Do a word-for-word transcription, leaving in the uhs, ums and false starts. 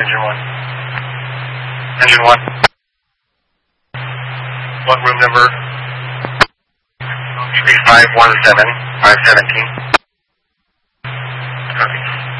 Engine one. Engine one. What room number? three five one seven, five seventeen. Copy.